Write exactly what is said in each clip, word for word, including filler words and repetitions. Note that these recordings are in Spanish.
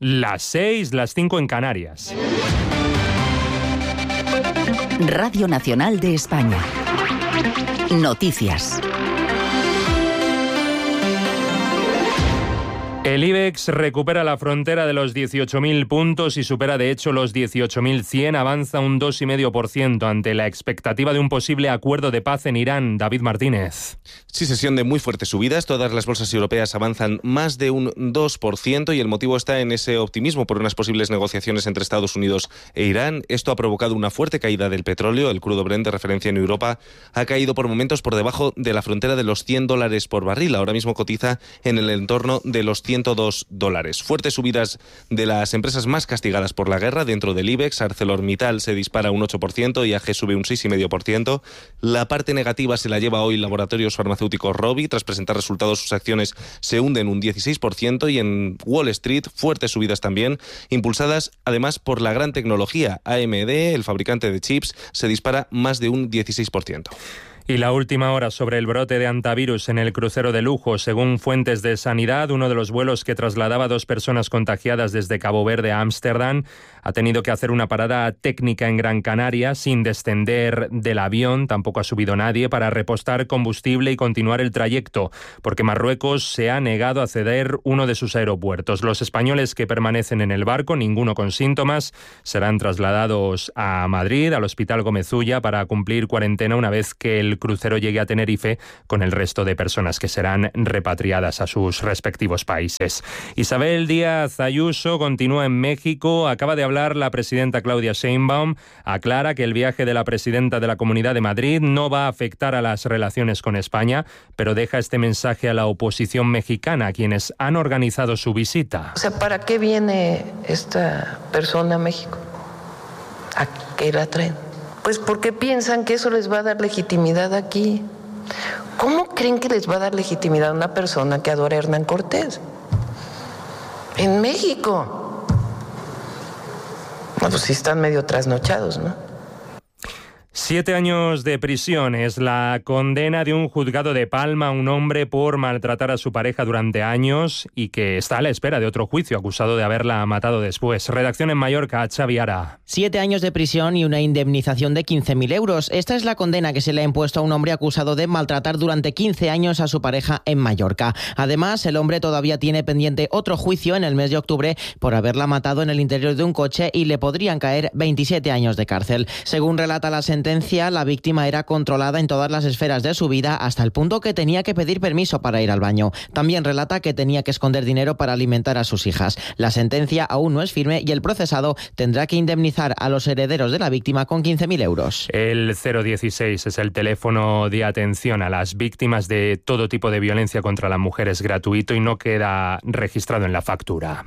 las seis, las cinco en Canarias. Radio Nacional de España. Noticias. El IBEX recupera la frontera de los dieciocho mil puntos y supera de hecho los dieciocho mil cien, avanza un dos coma cinco por ciento ante la expectativa de un posible acuerdo de paz en Irán. David Martínez. Sí, sesión de muy fuertes subidas, todas las bolsas europeas avanzan más de un dos por ciento y el motivo está en ese optimismo por unas posibles negociaciones entre Estados Unidos e Irán. Esto ha provocado una fuerte caída del petróleo, el crudo Brent de referencia en Europa ha caído por momentos por debajo de la frontera de los cien dólares por barril, ahora mismo cotiza en el entorno de los ciento dos dólares. Fuertes subidas de las empresas más castigadas por la guerra dentro del IBEX. ArcelorMittal se dispara un ocho por ciento, I A G sube un seis coma cinco por ciento. La parte negativa se la lleva hoy Laboratorios Farmacéuticos Rovi. Tras presentar resultados, sus acciones se hunden un dieciséis por ciento y en Wall Street fuertes subidas también, impulsadas además por la gran tecnología. A M D, el fabricante de chips, se dispara más de un dieciséis por ciento. Y la última hora sobre el brote de hantavirus en el crucero de lujo. Según fuentes de sanidad, uno de los vuelos que trasladaba a dos personas contagiadas desde Cabo Verde a Ámsterdam ha tenido que hacer una parada técnica en Gran Canaria sin descender del avión. Tampoco ha subido nadie para repostar combustible y continuar el trayecto, porque Marruecos se ha negado a ceder uno de sus aeropuertos. Los españoles que permanecen en el barco, ninguno con síntomas, serán trasladados a Madrid, al Hospital Gómez Ulla, para cumplir cuarentena una vez que el crucero llegue a Tenerife, con el resto de personas que serán repatriadas a sus respectivos países. Isabel Díaz Ayuso continúa en México. Acaba de hablar la presidenta Claudia Sheinbaum. Aclara que el viaje de la presidenta de la Comunidad de Madrid no va a afectar a las relaciones con España, pero deja este mensaje a la oposición mexicana, quienes han organizado su visita. O sea, ¿para qué viene esta persona a México? ¿A qué la traen? Pues porque piensan que eso les va a dar legitimidad aquí. ¿Cómo creen que les va a dar legitimidad a una persona que adora a Hernán Cortés? En México. Bueno, pues sí están medio trasnochados, ¿no? Siete años de prisión es la condena de un juzgado de Palma a un hombre por maltratar a su pareja durante años y que está a la espera de otro juicio, acusado de haberla matado después. Redacción en Mallorca, Xavi Ara. Siete años de prisión y una indemnización de quince mil euros. Esta es la condena que se le ha impuesto a un hombre acusado de maltratar durante quince años a su pareja en Mallorca. Además, el hombre todavía tiene pendiente otro juicio en el mes de octubre por haberla matado en el interior de un coche y le podrían caer veintisiete años de cárcel. Según relata la sentencia, la víctima era controlada en todas las esferas de su vida hasta el punto que tenía que pedir permiso para ir al baño. También relata que tenía que esconder dinero para alimentar a sus hijas. La sentencia aún no es firme y el procesado tendrá que indemnizar a los herederos de la víctima con quince mil euros. El cero dieciséis es el teléfono de atención a las víctimas de todo tipo de violencia contra la mujer. Es gratuito y no queda registrado en la factura.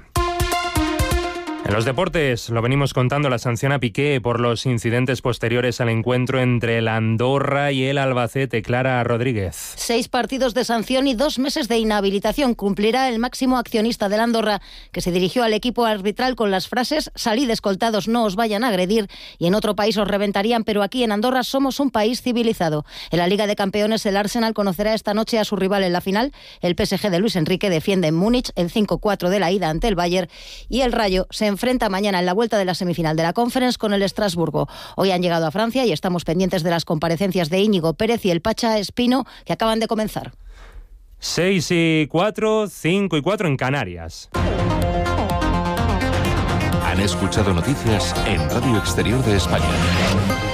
En los deportes, lo venimos contando, la sanción a Piqué por los incidentes posteriores al encuentro entre el Andorra y el Albacete. Clara Rodríguez. Seis partidos de sanción y dos meses de inhabilitación cumplirá el máximo accionista del Andorra, que se dirigió al equipo arbitral con las frases: salid escoltados, no os vayan a agredir, y en otro país os reventarían, pero aquí en Andorra somos un país civilizado. En la Liga de Campeones, el Arsenal conocerá esta noche a su rival en la final. El P S G de Luis Enrique defiende en Múnich el cinco cuatro de la ida ante el Bayern, y el Rayo se enfrenta mañana en la vuelta de la semifinal de la Conference con el Estrasburgo. Hoy han llegado a Francia y estamos pendientes de las comparecencias de Íñigo Pérez y el Pacha Espino, que acaban de comenzar. seis y cuatro, cinco y cuatro en Canarias. Han escuchado noticias en Radio Exterior de España.